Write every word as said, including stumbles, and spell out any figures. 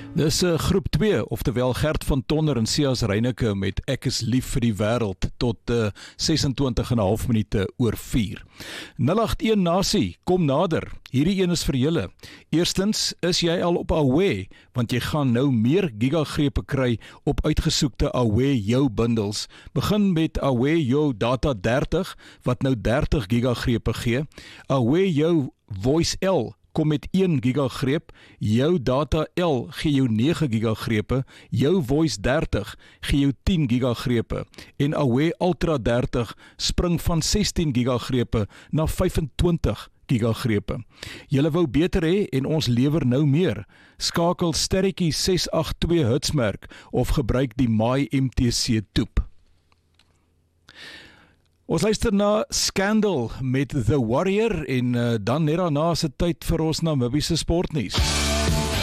Dis uh, groep twee, oftewel Gert van Tonder en Sias Reineke met Ek is lief vir die wêreld tot uh, ses en twintig en 'n half minute oor vier. nul agt een Nasie, kom nader. Hierdie een is vir julle. Eerstens, is jy al op Aware, want jy gaan nou meer gigagrepe kry op uitgesoekte Aware Jou bundels. Begin met Aware Jou Data dertig, wat nou dertig gigagrepe gee. Aware Jou Voice L kom met een gigagreep, jou Data L gee jou nege gigagrepe, jou Voice dertig gee jou tien gigagrepe en Aware Ultra dertig spring van sestien gigagrepe na vyf en twintig gigagrepe. Julle wou beter hê en ons lewer nou meer. Skakel sterretjie ses agt twee hitsmerk of gebruik die My M T C toep. Ons luister na Scandal met The Warrior en uh, dan net daarna is dit tyd vir ons Namibiese sportnuus.